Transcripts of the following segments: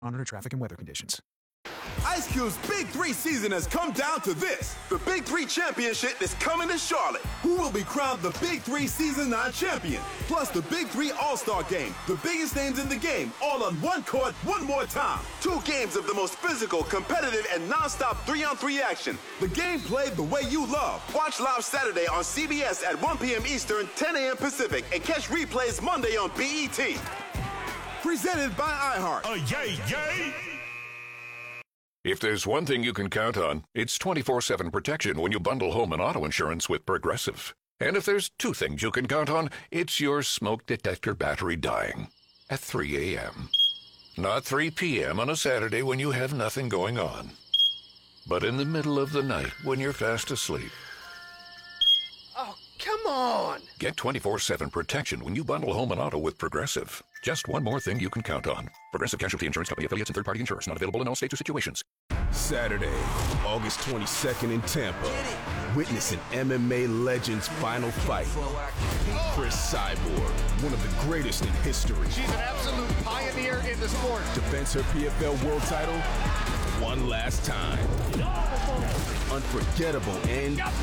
Monitor traffic and weather conditions. Ice Cube's Big 3 season has come down to this. The Big 3 Championship is coming to Charlotte. Who will be crowned the Big 3 Season 9 champion? Plus the Big 3 All-Star Game. The biggest names in the game, all on one court, one more time. 2 games of the most physical, competitive, and non-stop 3-on-3 action. The game played the way you love. Watch live Saturday on CBS at 1 p.m. Eastern, 10 a.m. Pacific, and catch replays Monday on BET. Presented by iHeart. Yay, yay! If there's one thing you can count on, it's 24/7 protection when you bundle home and auto insurance with Progressive. And if there's 2 things you can count on, it's your smoke detector battery dying at 3 a.m. Not 3 p.m. on a Saturday when you have nothing going on, but in the middle of the night when you're fast asleep. Oh, come on! Get 24/7 protection when you bundle home and auto with Progressive. Just one more thing you can count on. Progressive Casualty Insurance Company affiliates and third-party insurers. Not available in all states or situations. Saturday, August 22nd in Tampa. Witness an MMA legend's final fight. Chris Cyborg, one of the greatest in history. She's an absolute pioneer in the sport. Defends her PFL world title one last time. Unforgettable end to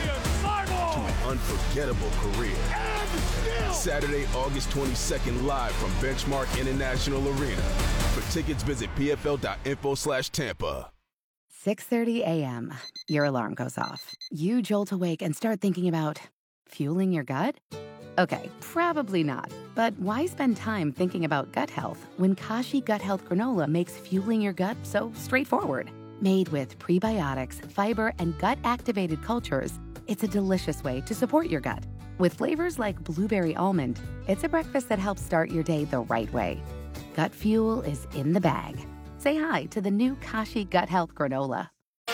an unforgettable career. Saturday, August 22nd, live from Benchmark International Arena. For tickets, visit pfl.info/Tampa. 6:30 a.m. Your alarm goes off. You jolt awake and start thinking about fueling your gut? Okay, probably not. But why spend time thinking about gut health when Kashi Gut Health Granola makes fueling your gut so straightforward? Made with prebiotics, fiber, and gut-activated cultures, it's a delicious way to support your gut. With flavors like blueberry almond, it's a breakfast that helps start your day the right way. Gut fuel is in the bag. Say hi to the new Kashi Gut Health Granola.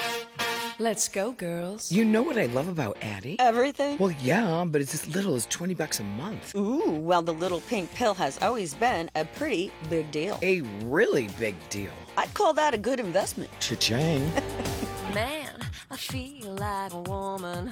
Let's go, girls. You know what I love about Addie? Everything? Well, yeah, but it's as little as $20 a month. Ooh, well, the little pink pill has always been a pretty big deal. A really big deal. I'd call that a good investment. Cha-ching. Man, I feel like a woman.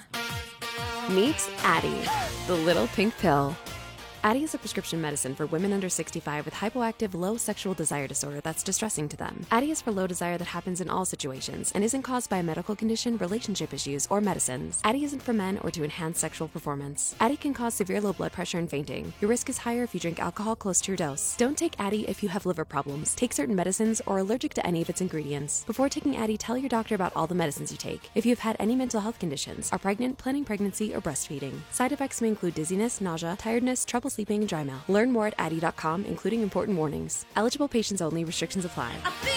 Meet Addie, the little pink pill. Addie is a prescription medicine for women under 65 with hypoactive low sexual desire disorder that's distressing to them. Addie is for low desire that happens in all situations and isn't caused by a medical condition, relationship issues, or medicines. Addie isn't for men or to enhance sexual performance. Addie can cause severe low blood pressure and fainting. Your risk is higher if you drink alcohol close to your dose. Don't take Addie if you have liver problems, take certain medicines, or are allergic to any of its ingredients. Before taking Addie, tell your doctor about all the medicines you take. If you've had any mental health conditions, are pregnant, planning pregnancy, or breastfeeding. Side effects may include dizziness, nausea, tiredness, trouble sleeping, and dry mouth. Learn more at Addie.com, including important warnings. Eligible patients only. Restrictions apply.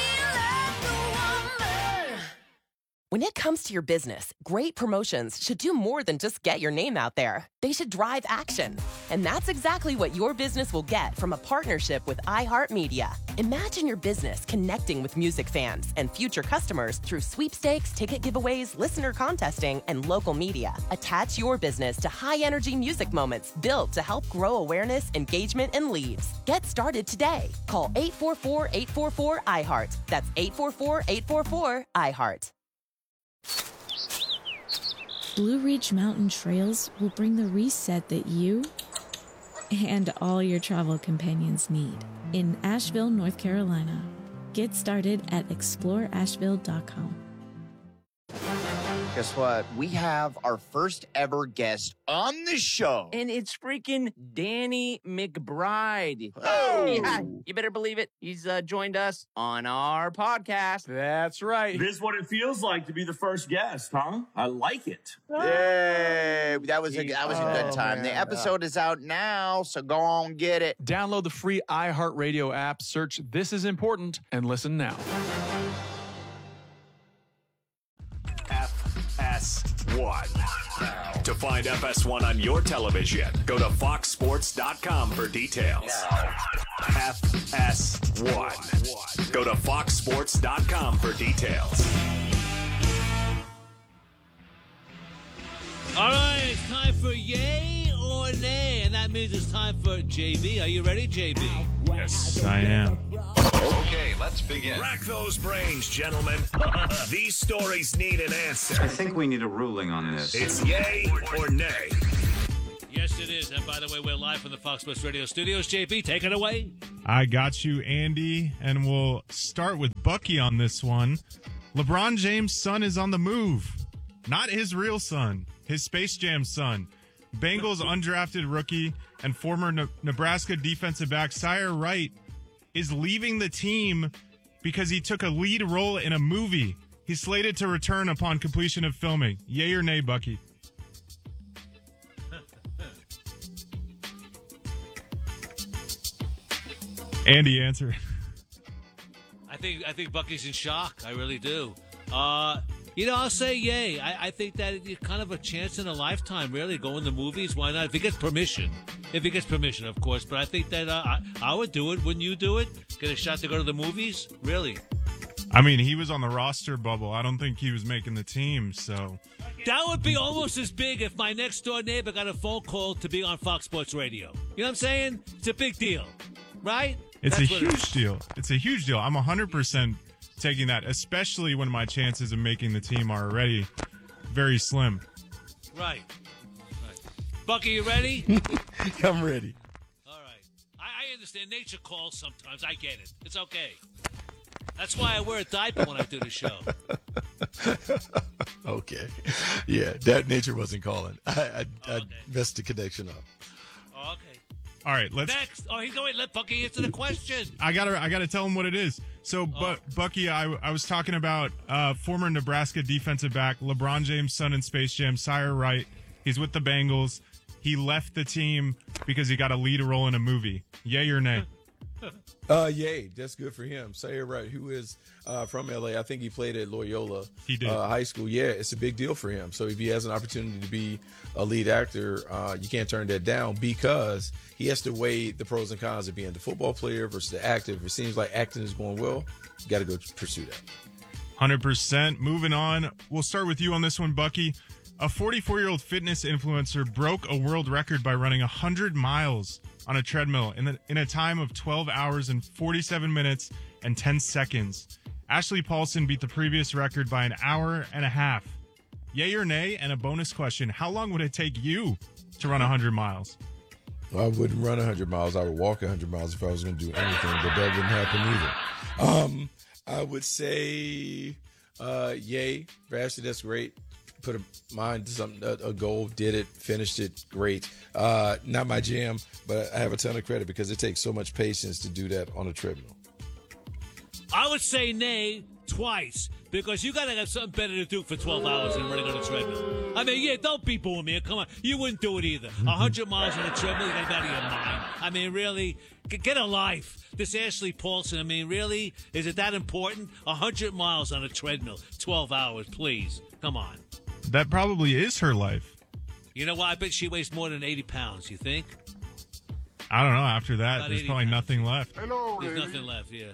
When it comes to your business, great promotions should do more than just get your name out there. They should drive action. And that's exactly what your business will get from a partnership with iHeartMedia. Imagine your business connecting with music fans and future customers through sweepstakes, ticket giveaways, listener contesting, and local media. Attach your business to high-energy music moments built to help grow awareness, engagement, and leads. Get started today. Call 844-844-iHeart. That's 844-844-iHeart. Blue Ridge Mountain Trails will bring the reset that you and all your travel companions need in Asheville, North Carolina. Get started at exploreasheville.com. Guess what? We have our first ever guest on the show. And it's freaking Danny McBride. Oh! Yeah, you better believe it. He's joined us on our podcast. That's right. This is what it feels like to be the first guest, huh? I like it. Yay! That was a good time. Man. The episode is out now, so go on get it. Download the free iHeartRadio app, search This Is Important, and listen now. FS1. To find FS1 on your television, go to foxsports.com for details. FS1. Go to foxsports.com for details. All right, it's time for yay or nay, and that means it's time for JB. Are you ready, JB? Yes, I am. Okay, let's begin. Rack those brains, gentlemen. These stories need an answer. I think we need a ruling on this. It's yay or nay. Yes, it is. And by the way, we're live from the Fox Sports Radio studios. JB, take it away. I got you, Andy, and we'll start with Bucky on this one. LeBron James' son is on the move. Not his real son, his Space Jam son. Bengals undrafted rookie and former Nebraska defensive back Sire Wright is leaving the team because he took a lead role in a movie. He's slated to return upon completion of filming. Yay or nay, Bucky? Andy, answer. I think Bucky's in shock. I really do. I'll say yay. I think that it's kind of a chance in a lifetime, really, go in the movies. Why not? If he gets permission. If he gets permission, of course. But I think that I would do it. Wouldn't you do it? Get a shot to go to the movies? Really? I mean, he was on the roster bubble. I don't think he was making the team, so. That would be almost as big if my next-door neighbor got a phone call to be on Fox Sports Radio. You know what I'm saying? It's a big deal, right? It's a huge deal. It's a huge deal. I'm 100% taking that, especially when my chances of making the team are already very slim. Right. Bucky, you ready? I'm ready. All right. I understand. Nature calls sometimes. I get it. It's okay. That's why I wear a diaper when I do the show. Okay. Yeah, that nature wasn't calling. I messed the connection up. Okay. All right, let's. Next. Oh, he's going. Let Bucky answer the question. I gotta tell him what it is. So, Bucky, I was talking about former Nebraska defensive back LeBron James' son in Space Jam, Sire Wright. He's with the Bengals. He left the team because he got a lead role in a movie. Yay or nay? Yay. That's good for him. Sire Wright, who is from LA. I think he played at Loyola High School. Yeah, it's a big deal for him. So if he has an opportunity to be a lead actor, you can't turn that down because he has to weigh the pros and cons of being the football player versus the actor. If it seems like acting is going well, you got to go pursue that. 100%. Moving on. We'll start with you on this one, Bucky. A 44-year-old fitness influencer broke a world record by running 100 miles on a treadmill in a time of 12 hours and 47 minutes and 10 seconds. Ashley Paulson beat the previous record by an hour and a half. Yay or nay? And a bonus question, how long would it take you to run 100 miles? I wouldn't run 100 miles. I would walk 100 miles if I was going to do anything, but that wouldn't happen either. I would say yay for Ashley. That's great. Put a mind to something, a goal, did it, finished it, great. Not my jam, but I have a ton of credit because it takes so much patience to do that on a treadmill. I would say nay twice because you got to have something better to do for 12 hours than running on a treadmill. I mean, yeah, don't be booing me. Come on. You wouldn't do it either. 100 miles on a treadmill, you got to be out of your mind. I mean, really, get a life. This Ashley Paulson, I mean, really, is it that important? 100 miles on a treadmill, 12 hours, please. Come on. That probably is her life. You know what? I bet she weighs more than 80 pounds, you think? I don't know. After that, About there's probably nothing left. Hello, there's nothing left, yeah.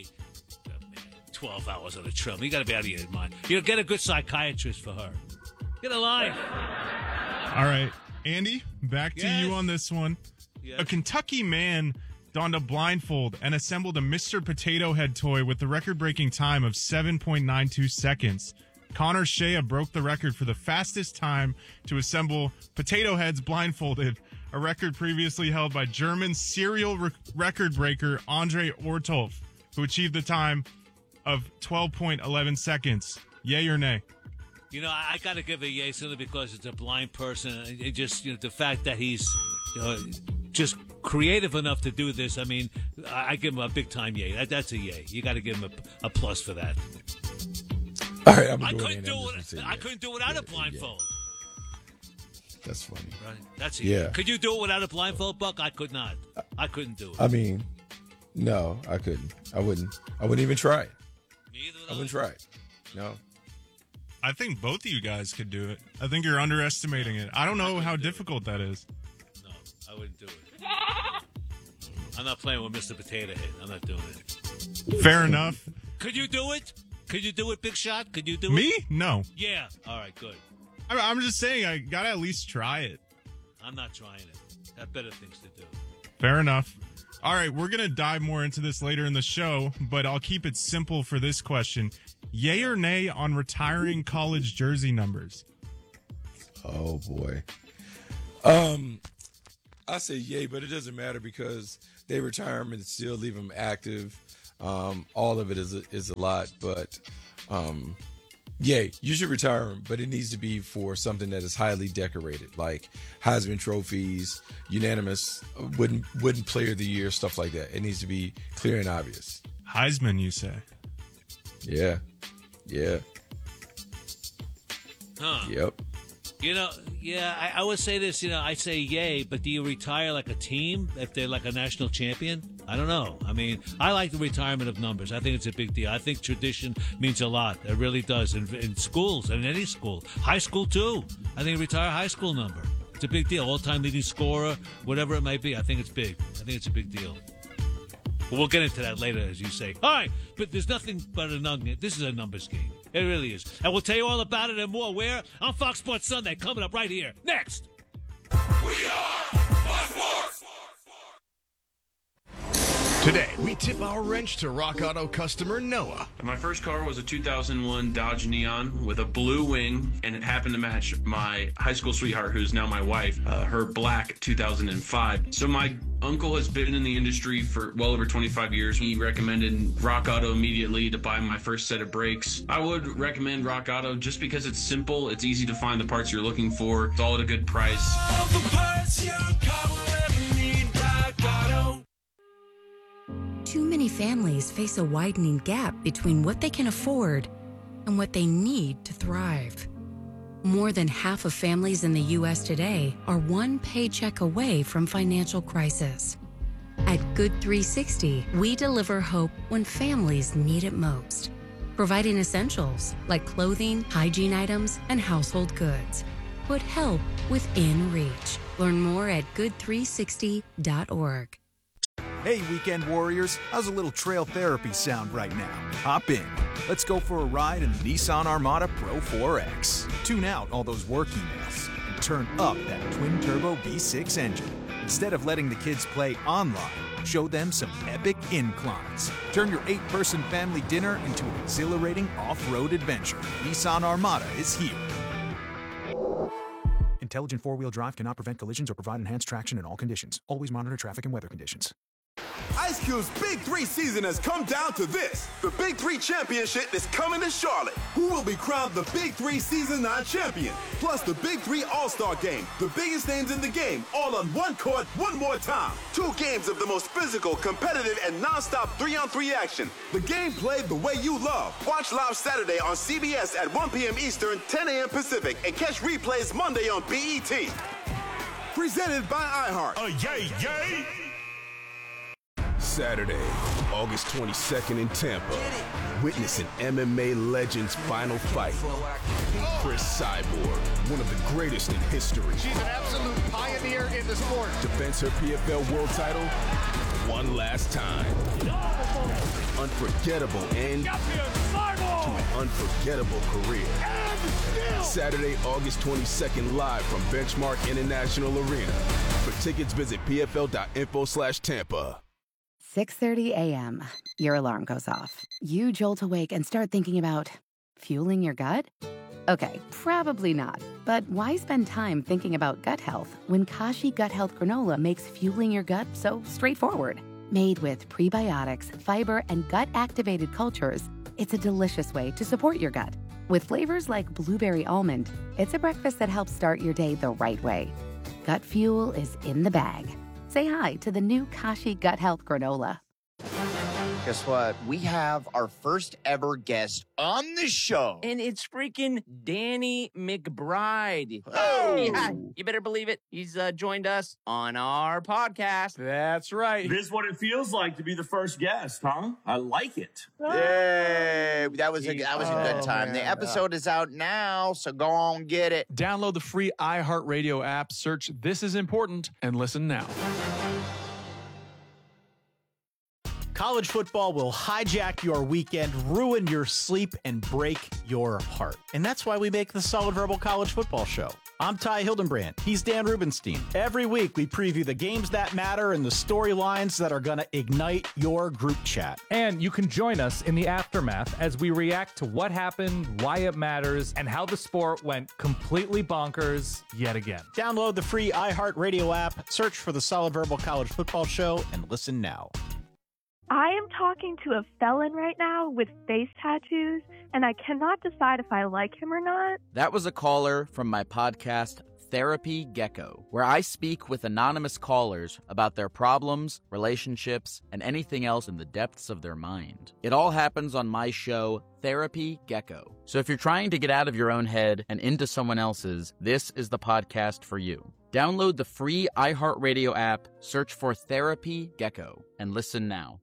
12 hours on a treadmill. You got to be out of your mind. You know, get a good psychiatrist for her. Get a life. All right. Andy, back to you on this one. Yes. A Kentucky man donned a blindfold and assembled a Mr. Potato Head toy with the record-breaking time of 7.92 seconds. Connor Shea broke the record for the fastest time to assemble potato heads blindfolded, a record previously held by German serial record breaker Andre Ortolf, who achieved the time of 12.11 seconds. Yay or nay? You know, I got to give a yay simply because it's a blind person. It just, you know, the fact that he's just creative enough to do this, I mean, I give him a big time yay. That's a yay. You got to give him a plus for that. All right, I'm I couldn't do it without a blindfold. That's funny. Right? That's a yay. Could you do it without a blindfold, Buck? I could not. I couldn't do it. I mean, no, I couldn't. I wouldn't even try it. I wouldn't try it. No. I think both of you guys could do it. I think you're underestimating it. I don't know how difficult that is. No, I wouldn't do it. I'm not playing with Mr. Potato Head. I'm not doing it. Fair enough. Could you do it? Could you do it, Big Shot? Could you do it? Me? No. Yeah. All right, good. I'm just saying I got to at least try it. I'm not trying it. I have better things to do. Fair enough. All right, we're going to dive more into this later in the show, but I'll keep it simple for this question. Yay or nay on retiring college jersey numbers? Oh, boy. I say yay, but it doesn't matter because they retire him and still leave him active. All of it is a lot, but yay, you should retire him, but it needs to be for something that is highly decorated, like Heisman trophies, unanimous, wooden player of the year, stuff like that. It needs to be clear and obvious. Heisman, you say? Yeah. Huh. Yep. I would say this, I say yay, but do you retire like a team if they're like a national champion? I don't know. I mean, I like the retirement of numbers. I think it's a big deal. I think tradition means a lot. It really does. In schools, in any school. High school, too. I think retire a high school number. It's a big deal. All-time leading scorer, whatever it might be. I think it's big. I think it's a big deal. But we'll get into that later, as you say. All right, but there's nothing but a number. This is a numbers game. It really is. And we'll tell you all about it and more. Where? On Fox Sports Sunday, coming up right here. Next. We are Fox Sports. Today, we tip our wrench to Rock Auto customer Noah. My first car was a 2001 Dodge Neon with a blue wing, and it happened to match my high school sweetheart, who's now my wife, her black 2005. So my uncle has been in the industry for well over 25 years. He recommended Rock Auto immediately to buy my first set of brakes. I would recommend Rock Auto just because it's simple, it's easy to find the parts you're looking for, it's all at a good price. All the parts your car will ever need, Rock Auto. Too many families face a widening gap between what they can afford and what they need to thrive. More than half of families in the U.S. today are one paycheck away from financial crisis. At Good 360, we deliver hope when families need it most, providing essentials like clothing, hygiene items, and household goods. Put help within reach. Learn more at good360.org. Hey, weekend warriors, how's a little trail therapy sound right now? Hop in. Let's go for a ride in the Nissan Armada Pro 4X. Tune out all those work emails and turn up that twin-turbo V6 engine. Instead of letting the kids play online, show them some epic inclines. Turn your 8-person family dinner into an exhilarating off-road adventure. Nissan Armada is here. Intelligent four-wheel drive cannot prevent collisions or provide enhanced traction in all conditions. Always monitor traffic and weather conditions. Ice Cube's Big 3 season has come down to this. The Big 3 Championship is coming to Charlotte. Who will be crowned the Big 3 Season 9 champion? Plus the Big 3 All-Star Game. The biggest names in the game, all on one court, one more time. 2 games of the most physical, competitive, and non-stop 3-on-3 action. The game played the way you love. Watch live Saturday on CBS at 1 p.m. Eastern, 10 a.m. Pacific, and catch replays Monday on BET. Presented by iHeart. Yay, yay! Saturday, August 22nd in Tampa. Witness an MMA legend's final fight. Chris Cyborg, one of the greatest in history. She's an absolute pioneer in the sport. Defends her PFL world title one last time. Unforgettable end to an unforgettable career. Saturday, August 22nd, live from Benchmark International Arena. For tickets, visit pfl.info/Tampa. 6:30 a.m. Your alarm goes off. You jolt awake and start thinking about fueling your gut? Okay, probably not. But why spend time thinking about gut health when Kashi Gut Health Granola makes fueling your gut so straightforward? Made with prebiotics, fiber, and gut-activated cultures, it's a delicious way to support your gut. With flavors like blueberry almond, it's a breakfast that helps start your day the right way. Gut fuel is in the bag. Say hi to the new Kashi Gut Health Granola. Guess what? We have our first ever guest on the show. And it's freaking Danny McBride. Oh! Yeah, you better believe it. He's joined us on our podcast. That's right. This is what it feels like to be the first guest, huh? I like it. Yay! That was a good time. Man. The episode is out now, so go on get it. Download the free iHeartRadio app, search This Is Important, and listen now. College football will hijack your weekend, ruin your sleep, and break your heart. And that's why we make the Solid Verbal College Football Show. I'm Ty Hildenbrand. He's Dan Rubenstein. Every week, we preview the games that matter and the storylines that are going to ignite your group chat. And you can join us in the aftermath as we react to what happened, why it matters, and how the sport went completely bonkers yet again. Download the free iHeartRadio app, search for the Solid Verbal College Football Show, and listen now. I am talking to a felon right now with face tattoos, and I cannot decide if I like him or not. That was a caller from my podcast, Therapy Gecko, where I speak with anonymous callers about their problems, relationships, and anything else in the depths of their mind. It all happens on my show, Therapy Gecko. So if you're trying to get out of your own head and into someone else's, this is the podcast for you. Download the free iHeartRadio app, search for Therapy Gecko, and listen now.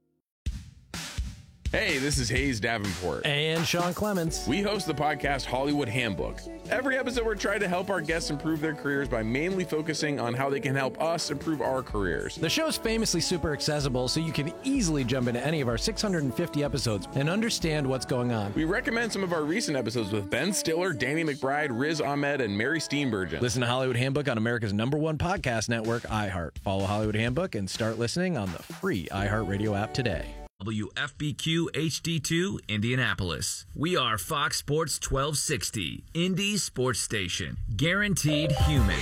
Hey, this is Hayes Davenport. And Sean Clements. We host the podcast Hollywood Handbook. Every episode, we're trying to help our guests improve their careers by mainly focusing on how they can help us improve our careers. The show's famously super accessible, so you can easily jump into any of our 650 episodes and understand what's going on. We recommend some of our recent episodes with Ben Stiller, Danny McBride, Riz Ahmed, and Mary Steenburgen. Listen to Hollywood Handbook on America's #1 podcast network, iHeart. Follow Hollywood Handbook and start listening on the free iHeartRadio app today. WFBQ HD2 Indianapolis. We are Fox Sports 1260, Indy Sports Station. Guaranteed human.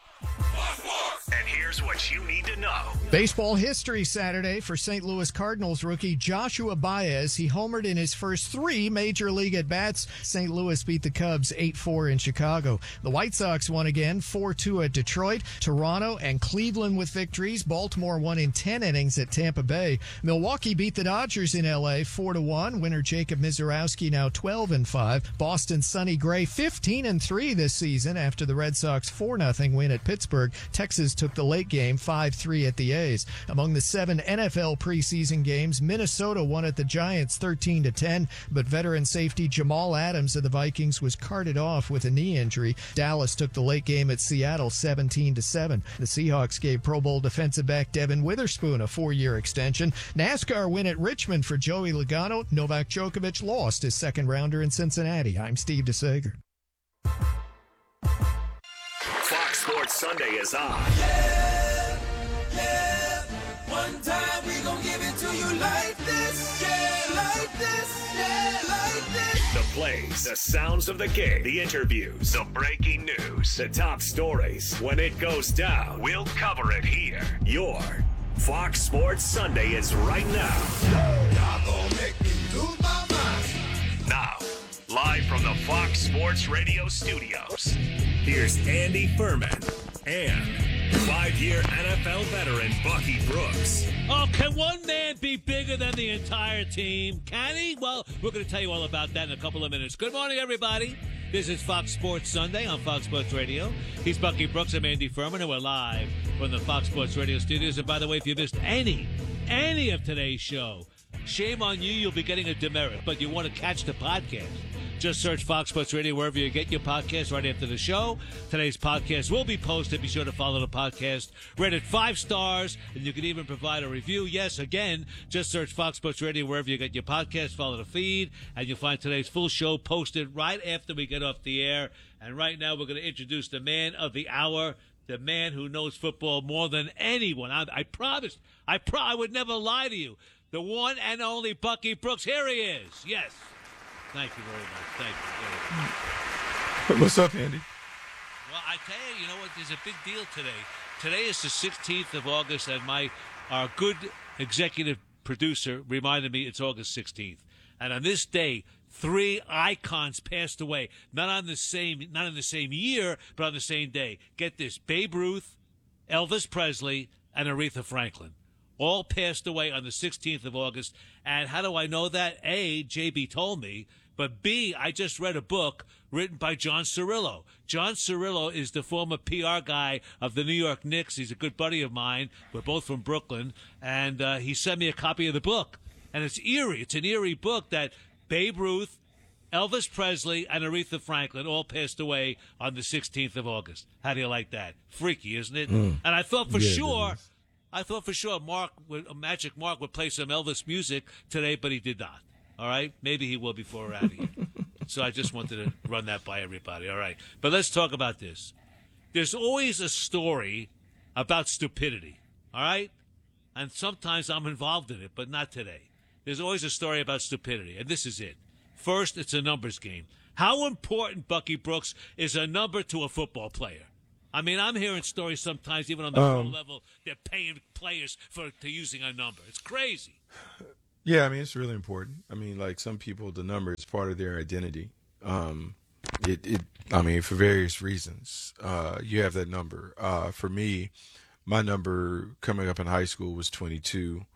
And here's what you need to know. Baseball history Saturday for St. Louis Cardinals rookie Joshua Baez. He homered in his first 3 major league at-bats. St. Louis beat the Cubs 8-4 in Chicago. The White Sox won again 4-2 at Detroit. Toronto and Cleveland with victories. Baltimore won in 10 innings at Tampa Bay. Milwaukee beat the Dodgers in L.A. 4-1. Winner Jacob Misiorowski now 12-5. Boston's Sonny Gray 15-3 this season after the Red Sox 4-0 win at Pittsburgh. Texas took the late game 5-3 at the A's. Among the 7 NFL preseason games, Minnesota won at the Giants 13-10, but veteran safety Jamal Adams of the Vikings was carted off with a knee injury. Dallas took the late game at Seattle 17-7. The Seahawks gave Pro Bowl defensive back Devin Witherspoon a 4-year extension. NASCAR win at Richmond for Joey Logano. Novak Djokovic lost his second rounder in Cincinnati. I'm Steve DeSager. Fox Sports Sunday is on. Yeah, yeah. One time we gon' give it to you like this. Yeah, like this. Yeah, like this. The plays, the sounds of the game, the interviews, the breaking news, the top stories. When it goes down, we'll cover it here. Your Fox Sports Sunday is right now. Y'all gon' make me lose my mind. Now, live from the Fox Sports Radio studios, here's Andy Furman and 5-year NFL veteran Bucky Brooks. Oh, can one man be bigger than the entire team? Can he? Well, we're going to tell you all about that in a couple of minutes. Good morning, everybody. This is Fox Sports Sunday on Fox Sports Radio. He's Bucky Brooks. I'm Andy Furman, and we're live from the Fox Sports Radio studios. And by the way, if you missed any of today's show, shame on you. You'll be getting a demerit, but you want to catch the podcast. Just search Fox Sports Radio wherever you get your podcast right after the show. Today's podcast will be posted. Be sure to follow the podcast. Rated 5 stars, and you can even provide a review. Yes, again, just search Fox Sports Radio wherever you get your podcast. Follow the feed, and you'll find today's full show posted right after we get off the air. And right now, we're going to introduce the man of the hour, the man who knows football more than anyone. I promised. I would never lie to you. The one and only Bucky Brooks. Here he is. Yes. Thank you very much. Thank you. What's up, Andy? Well, I tell you, you know what? There's a big deal today. Today is the 16th of August, and our good executive producer reminded me it's August 16th. And on this day, 3 icons passed away. Not in the same year, but on the same day. Get this: Babe Ruth, Elvis Presley, and Aretha Franklin. All passed away on the 16th of August. And how do I know that? A, JB told me. But B, I just read a book written by John Cirillo. John Cirillo is the former PR guy of the New York Knicks. He's a good buddy of mine. We're both from Brooklyn. And he sent me a copy of the book. And it's eerie. It's an eerie book that Babe Ruth, Elvis Presley, and Aretha Franklin all passed away on the 16th of August. How do you like that? Freaky, isn't it? And I thought for sure Magic Mark would play some Elvis music today, but he did not. All right? Maybe he will before we're out of here. So I just wanted to run that by everybody. All right. But let's talk about this. there's always a story about stupidity, all right? And sometimes I'm involved in it, but not today. There's always a story about stupidity, and this is it. First, it's a numbers game. How important, Bucky Brooks, is a number to a football player? I mean, I'm hearing stories sometimes, even on the pro level, they're paying players to using a number. It's crazy. Yeah, I mean, it's really important. I mean, like some people, the number is part of their identity. I mean, for various reasons, you have that number. For me, my number coming up in high school was 22.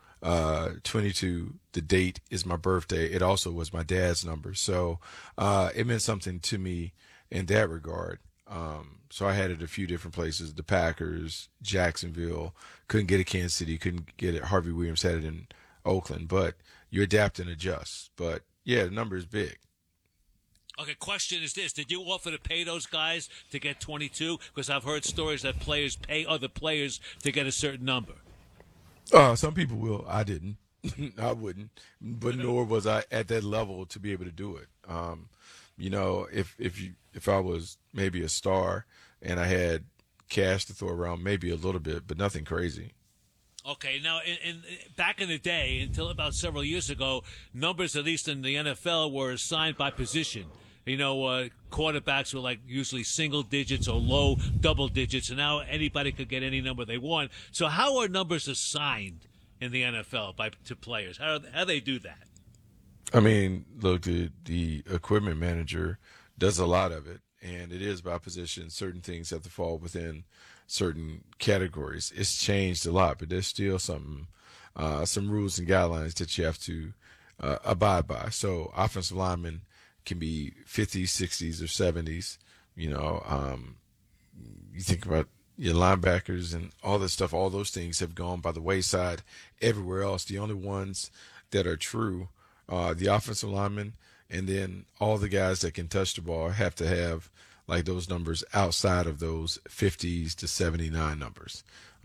22, the date is my birthday. It also was my dad's number. So it meant something to me in that regard. So I had it a few different places, the Packers, Jacksonville, couldn't get it Kansas City, couldn't get it. Harvey Williams had it in Oakland, but you adapt and adjust. But yeah, the number is big. Okay, question is this. Did you offer to pay those guys to get 22? Because I've heard stories that players pay other players to get a certain number. Some people will. I didn't. I wouldn't. But nor was I at that level to be able to do it. You know, if I was maybe a star and I had cash to throw around, maybe a little bit, but nothing crazy. Okay, now, back in the day, until about several years ago, numbers, at least in the NFL, were assigned by position. You know, quarterbacks were like usually single digits or low double digits, and now anybody could get any number they want. So how are numbers assigned in the NFL to players? How do they do that? I mean, look, the equipment manager does a lot of it, and it is by position. Certain things have to fall within certain categories. It's changed a lot, but there's still some rules and guidelines that you have to abide by. So offensive linemen can be 50s, 60s, or 70s. You know, you think about your linebackers and all this stuff. All those things have gone by the wayside everywhere else. The only ones that are true are the offensive linemen, and then all the guys that can touch the ball have to have like those numbers outside of those 50s to 79 numbers.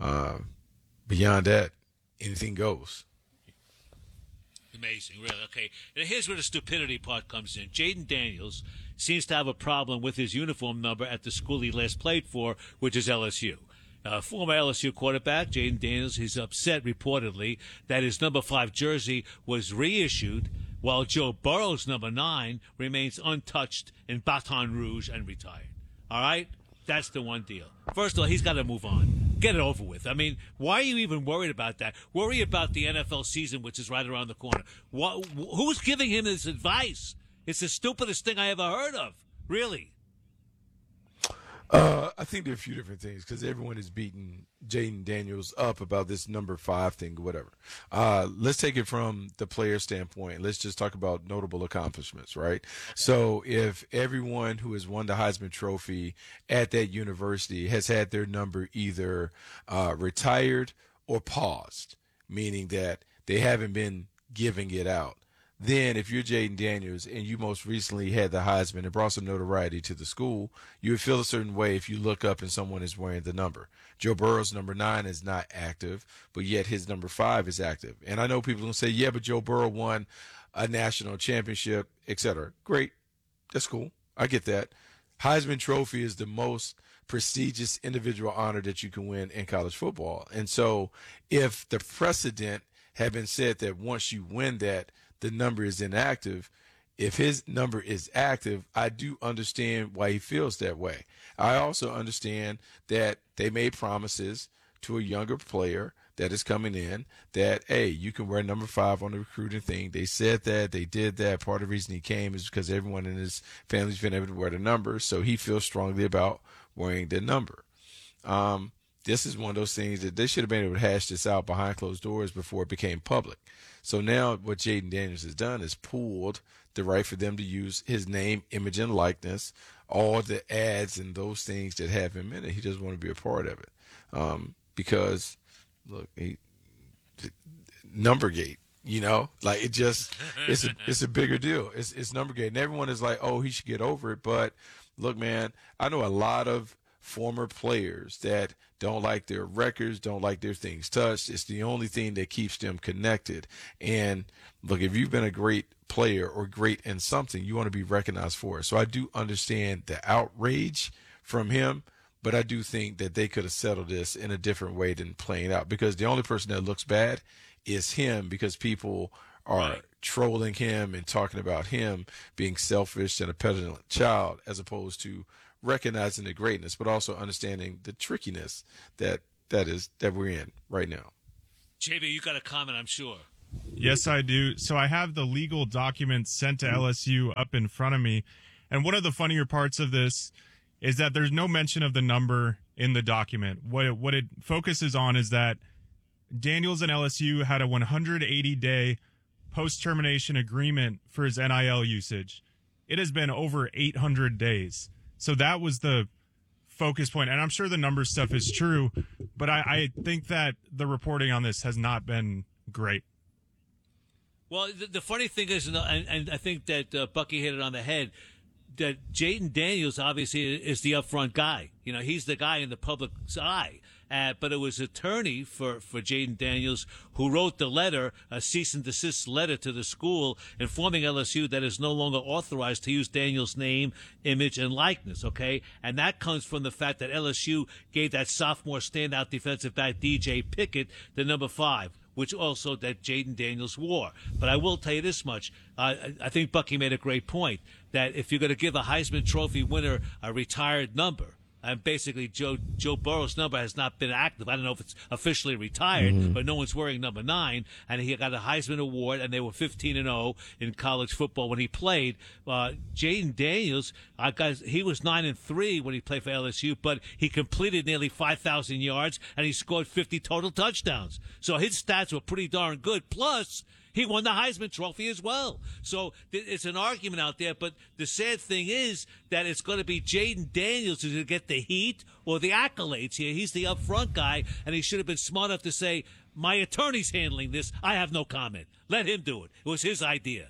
Beyond that, anything goes. Amazing, really. Okay, and here's where the stupidity part comes in. Jaden Daniels seems to have a problem with his uniform number at the school he last played for, which is LSU. Former LSU quarterback Jaden Daniels is upset, reportedly, that his number 5 jersey was reissued while Joe Burrow's number 9 remains untouched in Baton Rouge and retired. All right? That's the one deal. First of all, he's got to move on. Get it over with. I mean, why are you even worried about that? Worry about the NFL season, which is right around the corner. Who's giving him this advice? It's the stupidest thing I ever heard of. Really. I think there are a few different things because everyone is beating Jaden Daniels up about this number 5 thing or whatever. Let's take it from the player standpoint. Let's just talk about notable accomplishments, right? Okay. So if everyone who has won the Heisman Trophy at that university has had their number either retired or paused, meaning that they haven't been giving it out, then if you're Jaden Daniels and you most recently had the Heisman and brought some notoriety to the school, you would feel a certain way if you look up and someone is wearing the number. Joe Burrow's number 9 is not active, but yet his number 5 is active. And I know people are going to say, yeah, but Joe Burrow won a national championship, etc. Great. That's cool. I get that. Heisman Trophy is the most prestigious individual honor that you can win in college football. And so if the precedent had been said that once you win that, the number is inactive. If his number is active, I do understand why he feels that way. I also understand that they made promises to a younger player that is coming in that, hey, you can wear number 5 on the recruiting thing. They said that. They did that. Part of the reason he came is because everyone in his family's been able to wear the number, so he feels strongly about wearing the number. This is one of those things that they should have been able to hash this out behind closed doors before it became public. So now what Jaden Daniels has done is pulled the right for them to use his name, image, and likeness, all the ads and those things that have him in it. He doesn't want to be a part of it because, look, Numbergate, you know, like it just it's a bigger deal. It's Numbergate, and everyone is like, oh, he should get over it. But look, man, I know a lot of former players that don't like their records, don't like their things touched. It's the only thing that keeps them connected. And look, if you've been a great player or great in something, you want to be recognized for it. So I do understand the outrage from him, But I do think that they could have settled this in a different way than playing out, because the only person that looks bad is him, because people are trolling him and talking about him being selfish and a petulant child, as opposed to recognizing the greatness, but also understanding the trickiness that we're in right now. JB, you got a comment, I'm sure. Yes, I do. So I have the legal documents sent to LSU up in front of me. And one of the funnier parts of this is that there's no mention of the number in the document. What it focuses on is that Daniels and LSU had a 180-day post-termination agreement for his NIL usage. It has been over 800 days. So that was the focus point. And I'm sure the numbers stuff is true, but I think that the reporting on this has not been great. Well, the funny thing is, and I think that Bucky hit it on the head, that Jayden Daniels obviously is the upfront guy. You know, he's the guy in the public's eye. But it was attorney for Jayden Daniels who wrote the letter, a cease and desist letter to the school, informing LSU that it's no longer authorized to use Daniels' name, image, and likeness, okay? And that comes from the fact that LSU gave that sophomore standout defensive back, DJ Pickett, the number 5, which also that Jayden Daniels wore. But I will tell you this much. I think Bucky made a great point, that if you're going to give a Heisman Trophy winner a retired number, and basically Joe Burrow's number has not been active. I don't know if it's officially retired, but no one's wearing number 9. And he got a Heisman Award, and they were 15-0 in college football when he played. Jayden Daniels, guys, he was 9-3 when he played for LSU, but he completed nearly 5,000 yards, and he scored 50 total touchdowns. So his stats were pretty darn good. Plus, he won the Heisman Trophy as well. So it's an argument out there, but the sad thing is that it's going to be Jayden Daniels who's going to get the heat or the accolades here. He's the upfront guy, and he should have been smart enough to say, my attorney's handling this. I have no comment. Let him do it. It was his idea.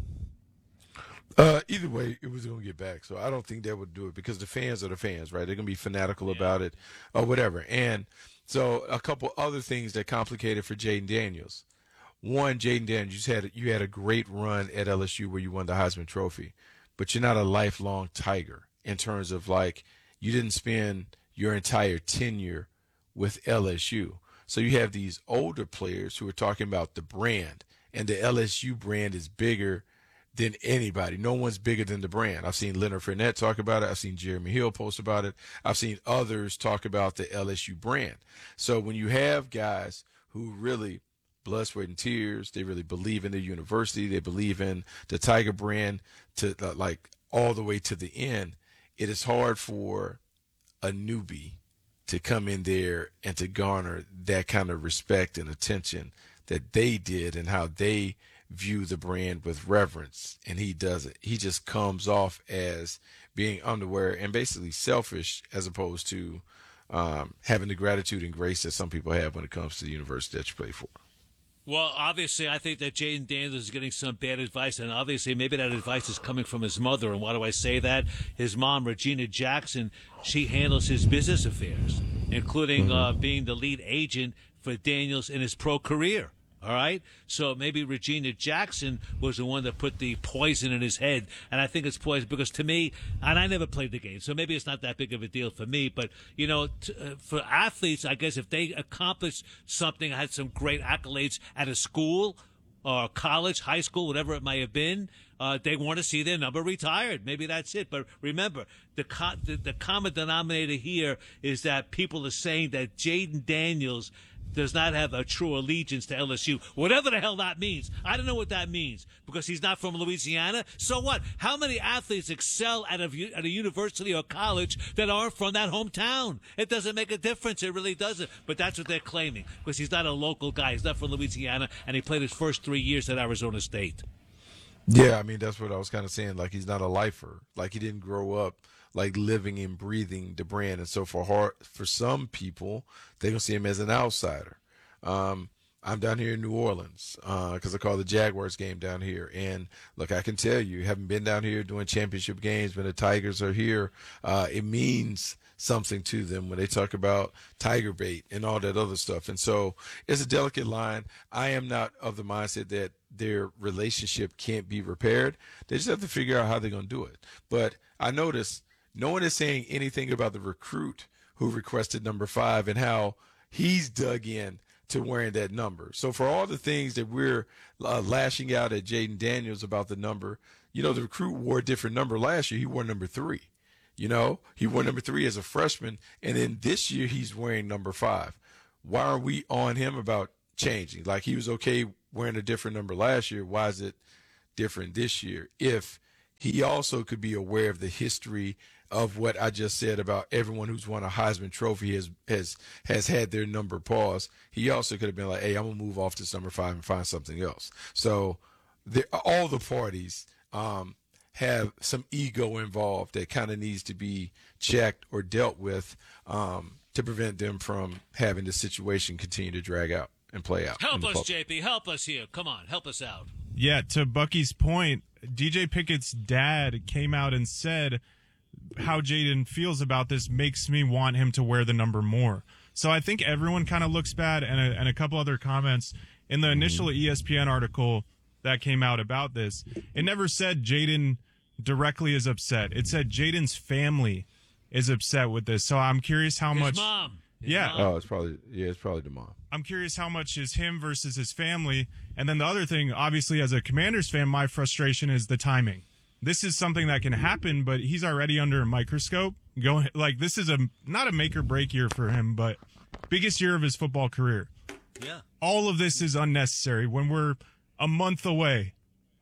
Either way, it was going to get back. So I don't think that would do it, because the fans are the fans, right? They're going to be fanatical about it or whatever. And so a couple other things that complicated for Jayden Daniels. One, Jayden Daniels, you had a great run at LSU where you won the Heisman Trophy, but you're not a lifelong Tiger in terms of, like, you didn't spend your entire tenure with LSU. So you have these older players who are talking about the brand, and the LSU brand is bigger than anybody. No one's bigger than the brand. I've seen Leonard Fournette talk about it. I've seen Jeremy Hill post about it. I've seen others talk about the LSU brand. So when you have guys who really blood, sweat, and tears, they really believe in the university, they believe in the Tiger brand to like all the way to the end, it is hard for a newbie to come in there and to garner that kind of respect and attention that they did, and how they view the brand with reverence. And he doesn't. He just comes off as being unaware and basically selfish, as opposed to having the gratitude and grace that some people have when it comes to the university that you play for. Well, obviously, I think that Jayden Daniels is getting some bad advice, and obviously maybe that advice is coming from his mother. And why do I say that? His mom, Regina Jackson, she handles his business affairs, including being the lead agent for Daniels in his pro career. All right? So maybe Regina Jackson was the one that put the poison in his head. And I think it's poison because, to me, and I never played the game, so maybe it's not that big of a deal for me. But, you know, for athletes, I guess if they accomplish something, had some great accolades at a school or college, high school, whatever it may have been, they want to see their number retired. Maybe that's it. But remember, the common denominator here is that people are saying that Jayden Daniels does not have a true allegiance to LSU, whatever the hell that means. I don't know what that means, because he's not from Louisiana. So what? How many athletes excel at a university or college that aren't from that hometown? It doesn't make a difference. It really doesn't. But that's what they're claiming, because he's not a local guy. He's not from Louisiana, and he played his first 3 years at Arizona State. Yeah, I mean, that's what I was kind of saying. Like, he's not a lifer. Like, he didn't grow up like living and breathing the brand. And so for some people, they're going to see him as an outsider. I'm down here in New Orleans because I call the Jaguars game down here. And look, I can tell you, having been down here doing championship games when the Tigers are here, it means something to them when they talk about Tiger bait and all that other stuff. And so it's a delicate line. I am not of the mindset that their relationship can't be repaired. They just have to figure out how they're going to do it. But I noticed, no one is saying anything about the recruit who requested number 5 and how he's dug in to wearing that number. So for all the things that we're lashing out at Jayden Daniels about the number, the recruit wore a different number last year. He wore number 3. He wore number 3 as a freshman, and then this year he's wearing number 5. Why are we on him about changing? Like, he was okay wearing a different number last year. Why is it different this year? If he also could be aware of the history of what I just said about everyone who's won a Heisman Trophy has had their number paused, he also could have been like, hey, I'm going to move off this number 5 and find something else. So all the parties have some ego involved that kind of needs to be checked or dealt with to prevent them from having the situation continue to drag out and play out. Help us, JP. Help us here. Come on. Help us out. Yeah, to Bucky's point, DJ Pickett's dad came out and said how Jayden feels about this makes me want him to wear the number more. So I think everyone kind of looks bad, and a couple other comments. In the initial ESPN article that came out about this, it never said Jayden directly is upset. It said Jayden's family is upset with this. So I'm curious how much. His mom. Oh, it's probably the mom. I'm curious how much is him versus his family. And then the other thing, obviously, as a Commanders fan, my frustration is the timing. This is something that can happen, but he's already under a microscope. This is not a make or break year for him, but biggest year of his football career. Yeah. All of this is unnecessary when we're a month away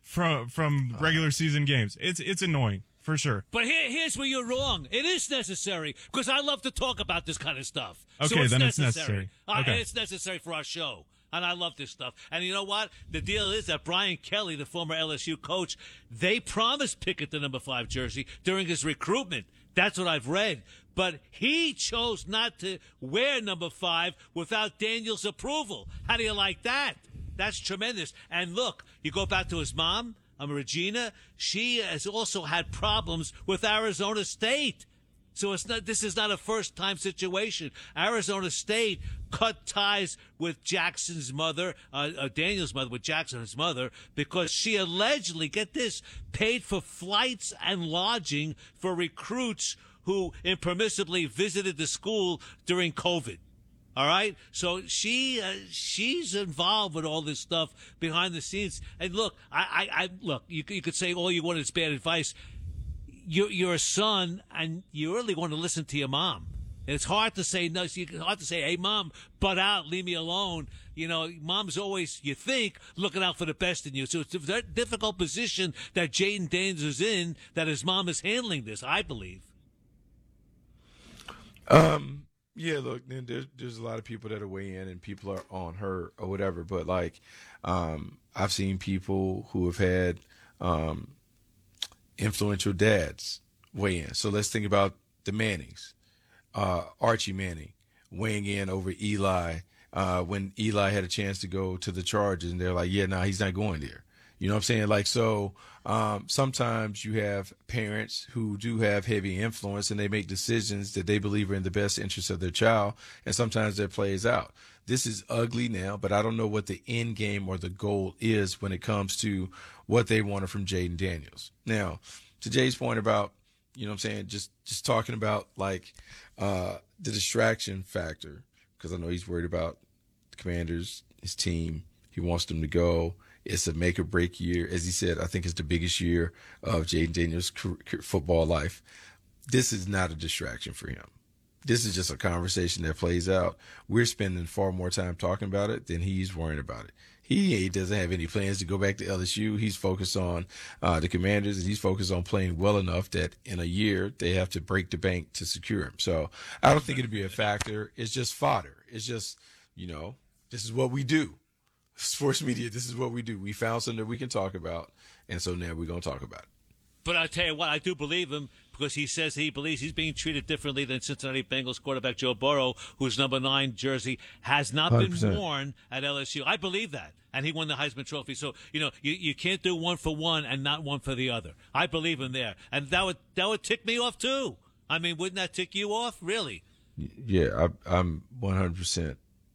from regular season games. It's annoying. For sure. But here's where you're wrong. It is necessary because I love to talk about this kind of stuff. Okay, so then it's necessary. Okay. It's necessary for our show. And I love this stuff. And you know what? The deal is that Brian Kelly, the former LSU coach, they promised Pickett the number 5 jersey during his recruitment. That's what I've read. But he chose not to wear number 5 without Daniels' approval. How do you like that? That's tremendous. And look, you go back to his mom, Regina. She has also had problems with Arizona State. So this is not a first-time situation. Arizona State cut ties with Jackson's mother, Daniel's mother, with Jackson's mother, because she allegedly, get this, paid for flights and lodging for recruits who impermissibly visited the school during COVID. All right, so she's involved with all this stuff behind the scenes. And look, look. You could say all you want is bad advice. You're a son, and you really want to listen to your mom. And it's hard to say no. It's hard to say, "Hey, mom, butt out, leave me alone." Mom's always, you think, looking out for the best in you. So it's a very difficult position that Jayden Daniels is in. That his mom is handling this, I believe. Yeah, look, then there's a lot of people that are weighing in and people are on her or whatever. But I've seen people who have had influential dads weigh in. So let's think about the Mannings, Archie Manning weighing in over Eli when Eli had a chance to go to the Chargers, and they're like, yeah, no, he's not going there. You know what I'm saying? Sometimes you have parents who do have heavy influence and they make decisions that they believe are in the best interest of their child, and sometimes that plays out. This is ugly now, but I don't know what the end game or the goal is when it comes to what they wanted from Jayden Daniels. Now, to Jay's point about, just talking about the distraction factor, because I know he's worried about the Commanders, his team. He wants them to go. It's a make or break year. As he said, I think it's the biggest year of Jayden Daniels' football life. This is not a distraction for him. This is just a conversation that plays out. We're spending far more time talking about it than he's worrying about it. He doesn't have any plans to go back to LSU. He's focused on the Commanders, and he's focused on playing well enough that in a year they have to break the bank to secure him. So I don't think it'd be a factor. It's just fodder. It's just, this is what we do. Sports media, this is what we do. We found something that we can talk about, and so now we're going to talk about it. But I tell you what, I do believe him because he says he believes he's being treated differently than Cincinnati Bengals quarterback Joe Burrow, whose number 9 jersey has not 100%. Been worn at LSU. I believe that. And he won the Heisman Trophy. So, you can't do one for one and not one for the other. I believe him there. And that would tick me off, too. I mean, wouldn't that tick you off? Really? Yeah, I'm 100%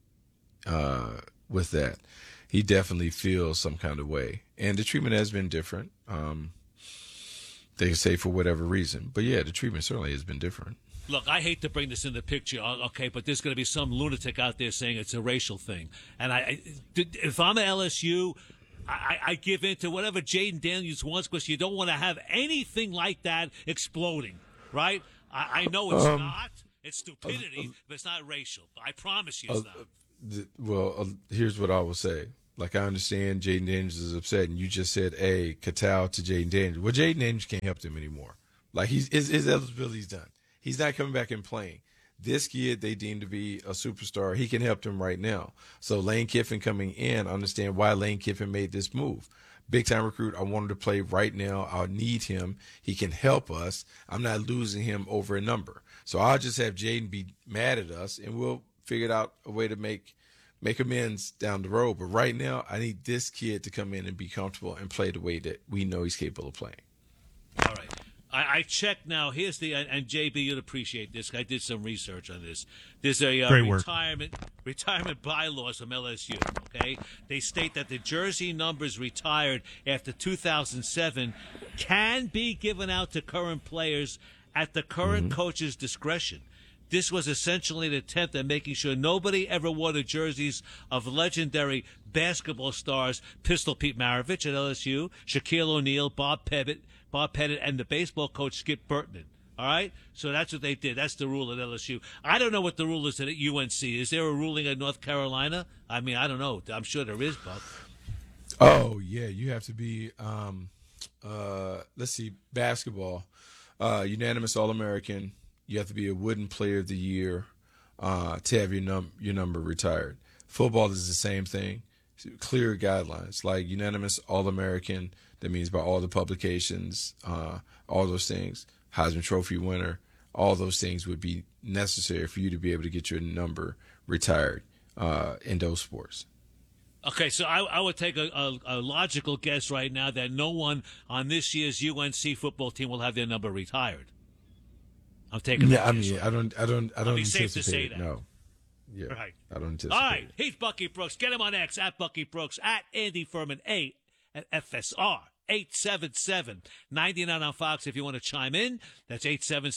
with that. He definitely feels some kind of way. And the treatment has been different. they can say for whatever reason. But yeah, the treatment certainly has been different. Look, I hate to bring this in the picture, okay, but there's going to be some lunatic out there saying it's a racial thing. And if I'm at LSU, I give in to whatever Jaden Daniels wants because you don't want to have anything like that exploding, right? I know it's not. It's stupidity, but it's not racial. I promise you it's not. Here's what I will say. Like, I understand Jaden Daniels is upset, and you just said, Katow to Jaden Daniels. Well, Jaden Daniels can't help them anymore. Like, his eligibility's done. He's not coming back and playing. This kid they deem to be a superstar. He can help them right now. So Lane Kiffin coming in, I understand why Lane Kiffin made this move. Big-time recruit. I want him to play right now. I'll need him. He can help us. I'm not losing him over a number. So I'll just have Jaden be mad at us, and we'll figure out a way to make amends down the road. But right now, I need this kid to come in and be comfortable and play the way that we know he's capable of playing. All right. I checked now. Here's and JB, you'd appreciate this. I did some research on this. There's a retirement bylaws from LSU, okay? They state that the jersey numbers retired after 2007 can be given out to current players at the current coach's discretion. This was essentially an attempt at making sure nobody ever wore the jerseys of legendary basketball stars Pistol Pete Maravich at LSU, Shaquille O'Neal, Bob Pettit, and the baseball coach Skip Bertman. All right? So that's what they did. That's the rule at LSU. I don't know what the rule is at UNC. Is there a ruling at North Carolina? I mean, I don't know. I'm sure there is, Buck. Oh, yeah. You have to be, let's see, basketball, unanimous All-American. You have to be a Wooden Player of the Year to have your number retired. Football is the same thing. Clear guidelines, like unanimous All-American. That means by all the publications, all those things. Heisman Trophy winner, all those things would be necessary for you to be able to get your number retired in those sports. Okay, so I would take a logical guess right now that no one on this year's UNC football team will have their number retired. I'm taking that. Yeah, I mean, I don't anticipate safe to say that. No. Yeah, right. I don't anticipate. All right, he's Bucky Brooks. Get him on X at Bucky Brooks, at Andy Furman, A at FSR. 877-99 on Fox if you want to chime in. That's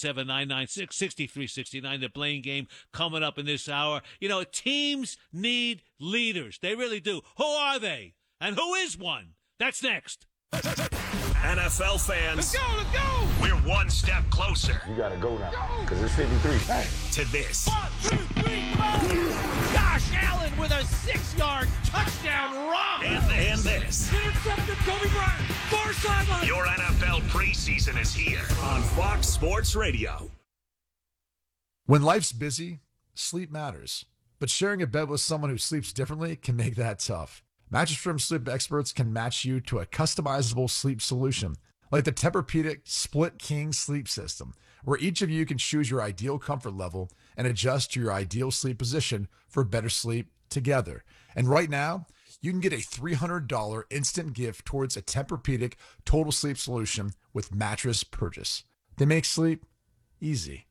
877-996-6369. The Blaine game coming up in this hour. You know, teams need leaders. They really do. Who are they? And who is one? That's next. NFL fans, let's go! We're one step closer. You gotta go now, because it's 53. Hey. To this. 1, 2, 3, 4. Josh Allen with a 6-yard touchdown run. And this. Intercepted Kobe Bryant. Far sideline. Your NFL preseason is here on Fox Sports Radio. When life's busy, sleep matters. But sharing a bed with someone who sleeps differently can make that tough. Mattress Firm sleep experts can match you to a customizable sleep solution, like the Tempur-Pedic Split King sleep system, where each of you can choose your ideal comfort level and adjust to your ideal sleep position for better sleep together. And right now, you can get a $300 instant gift towards a Tempur-Pedic total sleep solution with mattress purchase. They make sleep easy.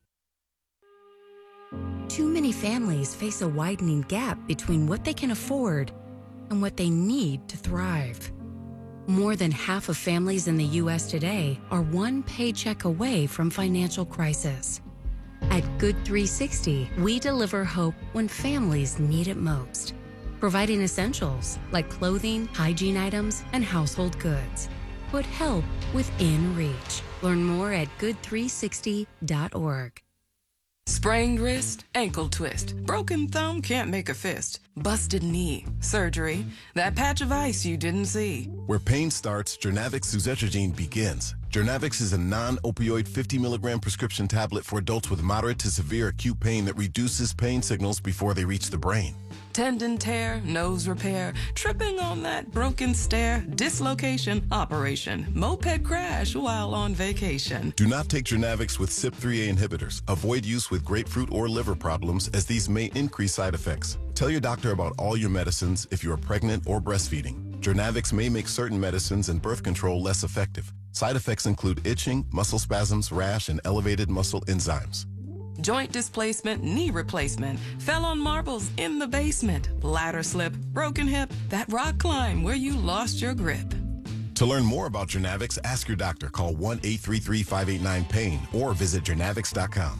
Too many families face a widening gap between what they can afford and what they need to thrive. More than half of families in the U.S. today are one paycheck away from financial crisis. At Good 360, we deliver hope when families need it most, providing essentials like clothing, hygiene items, and household goods. Put help within reach. Learn more at good360.org. Sprained wrist, ankle twist, broken thumb can't make a fist, busted knee, surgery, that patch of ice you didn't see. Where pain starts, Jernavix suzetrigine begins. Jernavix is a non-opioid 50-milligram prescription tablet for adults with moderate to severe acute pain that reduces pain signals before they reach the brain. Tendon tear, nose repair, tripping on that broken stair, dislocation, operation, moped crash while on vacation. Do not take Jernavix with CYP3A inhibitors. Avoid use with grapefruit or liver problems, as these may increase side effects. Tell your doctor about all your medicines if you are pregnant or breastfeeding. Jernavix may make certain medicines and birth control less effective. Side effects include itching, muscle spasms, rash, and elevated muscle enzymes. Joint displacement, knee replacement, fell on marbles in the basement, ladder slip, broken hip, that rock climb where you lost your grip. To learn more about Jernavix, ask your doctor. Call 1-833-589-PAIN or visit jernavix.com.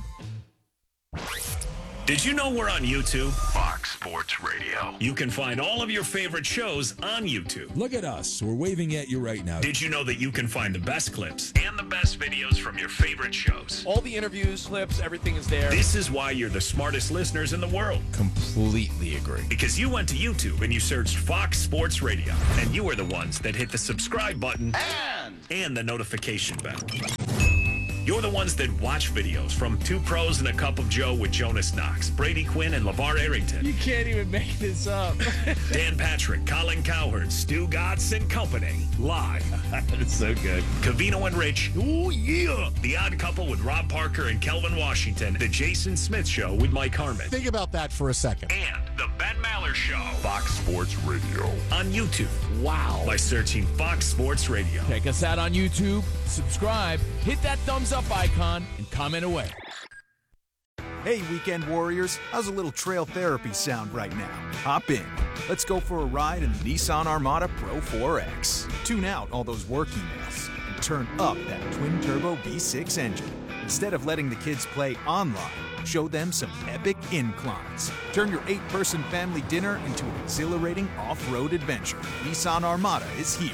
Did you know we're on YouTube? Fox Sports Radio. You can find all of your favorite shows on YouTube. Look at us. We're waving at you right now. Did you know that you can find the best clips and the best videos from your favorite shows? All the interviews, clips, everything is there. This is why you're the smartest listeners in the world. Completely agree. Because you went to YouTube and you searched Fox Sports Radio, and you were the ones that hit the subscribe button and the notification bell. You're the ones that watch videos from Two Pros and a Cup of Joe with Jonas Knox, Brady Quinn, and LeVar Arrington. You can't even make this up. Dan Patrick, Colin Cowherd, Stu Gatz and Company. Live. That's so good. Covino and Rich. Oh, yeah. The Odd Couple with Rob Parker and Kelvin Washington. The Jason Smith Show with Mike Harmon. Think about that for a second. And the Ben Maller Show. Fox Sports Radio. On YouTube. Wow. By searching Fox Sports Radio. Check us out on YouTube. Subscribe. Hit that thumbs up icon and comment away. Hey, Weekend Warriors, how's a little trail therapy sound right now? Hop in. Let's go for a ride in the Nissan Armada Pro 4X. Tune out all those work emails and turn up that twin-turbo V6 engine. Instead of letting the kids play online, show them some epic inclines. Turn your 8-person family dinner into an exhilarating off-road adventure. Nissan Armada is here.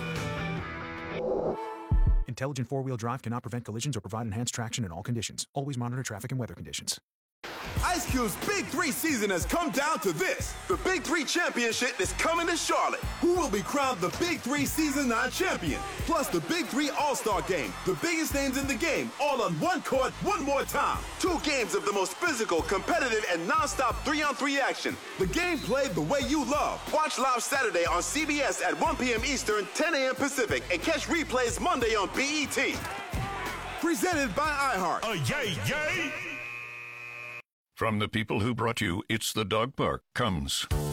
Intelligent four-wheel drive cannot prevent collisions or provide enhanced traction in all conditions. Always monitor traffic and weather conditions. Ice Cube's Big 3 season has come down to this. The Big 3 Championship is coming to Charlotte. Who will be crowned the Big 3 Season 9 champion? Plus the Big 3 All-Star Game. The biggest names in the game, all on one court, one more time. 2 games of the most physical, competitive, and non-stop 3-on-3 action. The game played the way you love. Watch live Saturday on CBS at 1 p.m. Eastern, 10 a.m. Pacific, and catch replays Monday on BET. Presented by iHeart. Yay, yay! From the people who brought you It's the Dog Park comes